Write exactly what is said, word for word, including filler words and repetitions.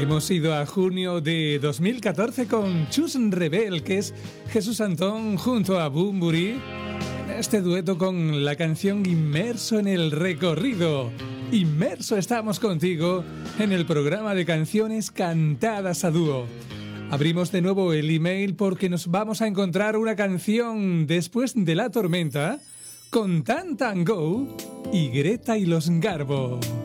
Hemos ido a junio de dos mil catorce con Chus Rebel, que es Jesús Antón junto a Bumburi, en este dueto con la canción Inmerso en el recorrido. Inmerso estamos contigo en el programa de canciones cantadas a dúo. Abrimos de nuevo el email porque nos vamos a encontrar una canción después de la tormenta con Tan Tan Go y Greta y los Garbo.